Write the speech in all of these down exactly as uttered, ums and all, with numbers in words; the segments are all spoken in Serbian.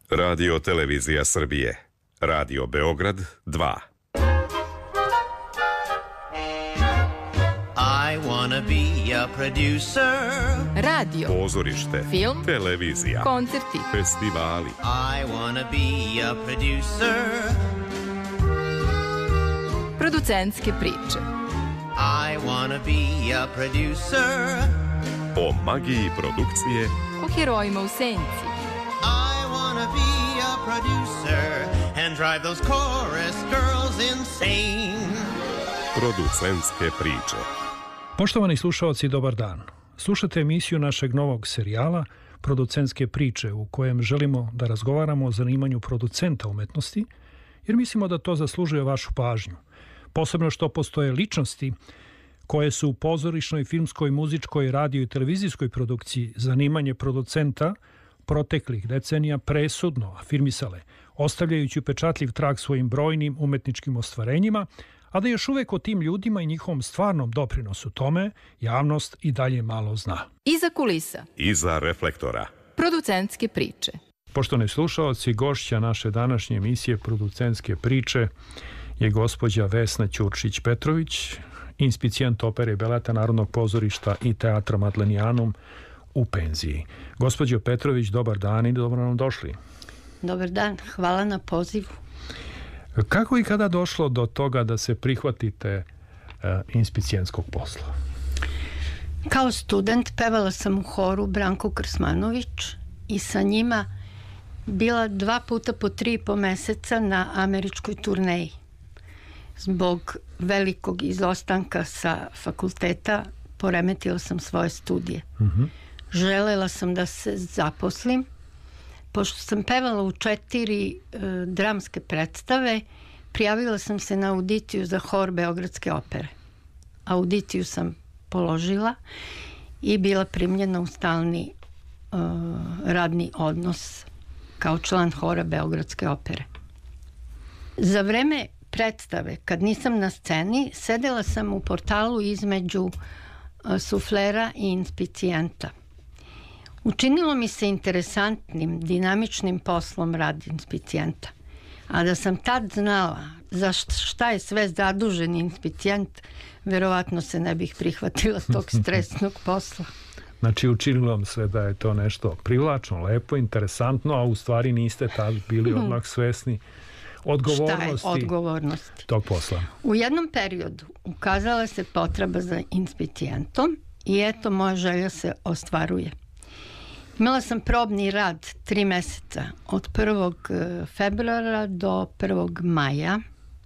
Radio Televizija Srbije. Radio Beograd dva. I wanna be a producer. Radio, Pozorište, film, televizija, koncerti, festivali. I wanna be a producer. Producentske priče. I wanna be a producer. O magiji produkcije, O herojima u senci. I wanna be a producer and drive those chorus girls insane. producentske priče. Poštovani slušaoci, dobar dan. Slušate emisiju našeg novog serijala Producentske priče, u kojem želimo da razgovaramo o zanimanju producenta umetnosti, jer mislimo da to zaslužuje vašu pažnju. Posebno što postoje ličnosti koje su u pozorišnoj, filmskoj, muzičkoj, radio i televizijskoj produkciji zanimanje producenta proteklih decenija presudno afirmisale, ostavljajući upečatljiv trag svojim brojnim umetničkim ostvarenjima, a da još uvek o tim ljudima i njihovom stvarnom doprinosu tome javnost i dalje malo zna. Iza kulisa. Iza reflektora. Producentske priče. Poštovani slušaoci, gošća naše današnje emisije Producentske priče je gospođa Vesna Ćurčić-Petrović, inspicijent opere i baleta Narodnog pozorišta i teatra Madlenijanum u penziji. Gospođo Petrović, dobar dan i dobro nam došli. Dobar dan, hvala na pozivu. Kako i kada došlo do toga da se prihvatite e, inspicijenskog posla? Kao student pevala sam u horu Branko Krsmanović i sa njima bila dva puta po tri i po meseca na američkoj turneji. Zbog velikog izostanka sa fakulteta poremetila sam svoje studije. Uh-huh. Želela sam da se zaposlim. Pošto sam pevala u četiri e, dramske predstave, prijavila sam se na audiciju za hor Beogradske opere. Audiciju sam položila i bila primljena u stalni e, radni odnos kao član hora Beogradske opere. Za vreme predstave, kad nisam na sceni, sedela sam u portalu između e, suflera i inspicijenta. Učinilo mi se interesantnim, dinamičnim poslom rad inspicijenta. A da sam tad znala za šta je sve zadužen inspicijent, verovatno se ne bih prihvatila tog stresnog posla. Znači, učinilo vam se da je to nešto privlačno, lepo, interesantno, a u stvari niste tad bili odmah svesni odgovornosti, šta je odgovornosti tog posla. U jednom periodu ukazala se potreba za inspicijentom i eto, moja želja se ostvaruje. Imala sam probni rad tri meseca, od prvog februara do prvog maja.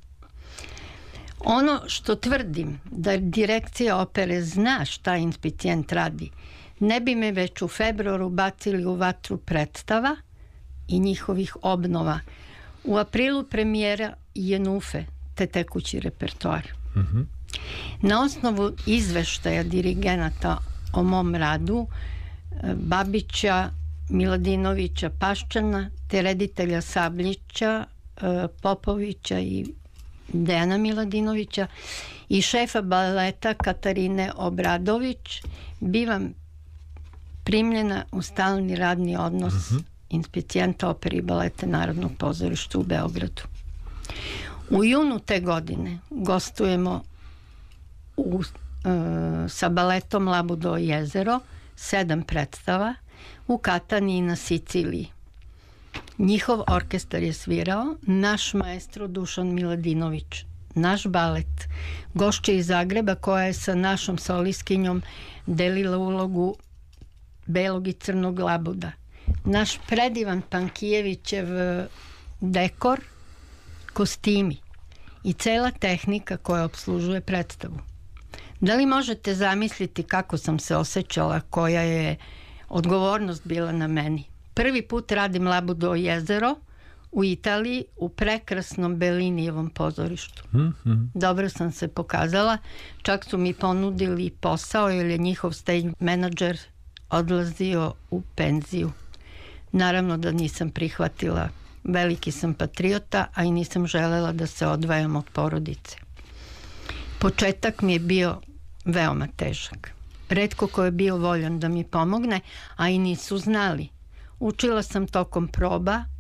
Ono što tvrdim da direkcija opere zna šta inspicijent radi, ne bi me već u februaru bacili u vatru predstava i njihovih obnova. U aprilu premijera Jenufe, te tekući repertoar. Uh-huh. Na osnovu izveštaja dirigenata o mom radu, Babića, Miladinovića, Paščana, te reditelja Sabljića, Popovića i Dejana Miladinovića i šefa baleta Katarine Obradović, bivam primljena u stalni radni odnos uh-huh. inspicijenta opere i baleta Narodnog pozorišta u Beogradu. U junu te godine gostujemo u, uh, sa baletom Labudo jezero, sedam predstava u Kataniji na Siciliji. Njihov orkestar je svirao, naš maestro Dušan Miladinović, naš balet, gošća iz Zagreba koja je sa našom solistkinjom delila ulogu belog i crnog labuda, naš predivan Pankijevićev dekor, kostimi i cela tehnika koja obslužuje predstavu. Da li možete zamisliti kako sam se osjećala, koja je odgovornost bila na meni? Prvi put radim Labudo jezero u Italiji u prekrasnom Bellinijevom pozorištu. Mm-hmm. Dobro sam se pokazala, čak su mi ponudili posao jer je njihov stage menadžer odlazio u penziju. Naravno da nisam prihvatila, veliki sam patriota, a i nisam želela da se odvajam od porodice. Početak mi je bio veoma težak. Retko ko je bio voljan da mi pomogne, a i nisu znali. Učila sam tokom proba,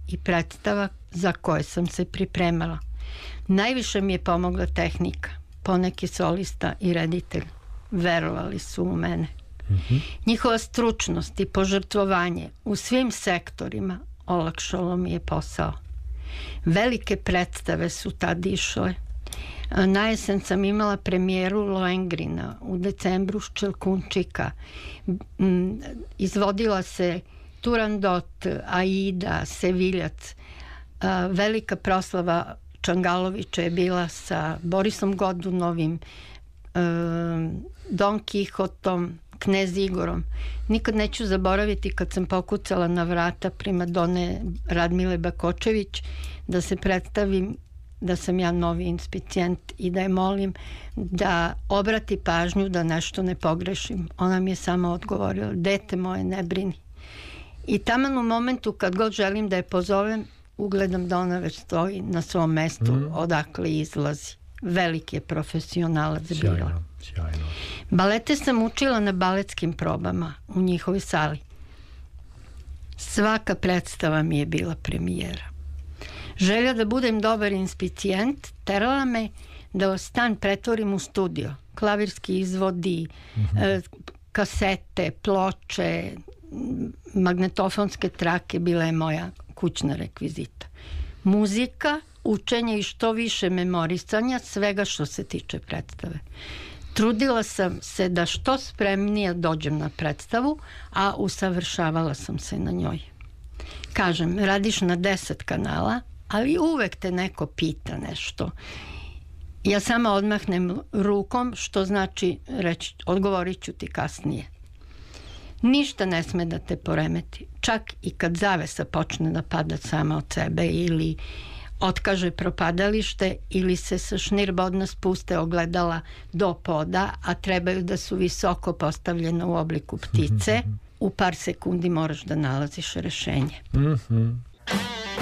i predstava za koje sam se pripremala. Najviše mi je pomogla tehnika. Poneki solista i reditelj verovali su u mene. Mm-hmm. Njihova stručnost i požrtvovanje u svim sektorima olakšalo mi je posao. Velike predstave su tad išle. Na jesen sam imala premijeru Lohengrina, u decembru Ščelkunčika. Izvodila se Turandot, Aida, Seviljac. Velika proslava Čangalovića je bila sa Borisom Godunovim, Don Kihotom, Knez Igorom. Nikad neću zaboraviti kad sam pokucala na vrata primadone Radmile Bakočević da se predstavim da sam ja novi inspicijent i da je molim da obrati pažnju da nešto ne pogrešim. Ona mi je samo odgovorila: dete moje, ne brini. I taman u momentu kad god želim da je pozovem, ugledam da ona već stoji na svom mestu mm. odakle izlazi. Veliki je profesionalac bila. Sjajno, sjajno. Balete sam učila na baletskim probama u njihovoj sali. Svaka predstava mi je bila premijera. Želja da budem dobar inspicijent terala me da stan pretvorim u studio. Klavirski izvodi, mm-hmm. e, kasete, ploče, magnetofonske trake bila je moja kućna rekvizita. Muzika, učenje i što više memorisanja svega što se tiče predstave. Trudila sam se da što spremnije dođem na predstavu, a usavršavala sam se na njoj. Kažem, radiš na deset kanala, ali uvek te neko pita nešto. Ja sama odmahnem rukom, što znači reći, odgovorit ću ti kasnije. Ništa ne sme da te poremeti. Čak i kad zavesa počne da pada sama od sebe ili otkaže propadalište ili se sa šnirbodna spuste ogledala do poda, a trebaju da su visoko postavljene u obliku ptice, u par sekundi moraš da nalaziš rešenje. Mm-hmm.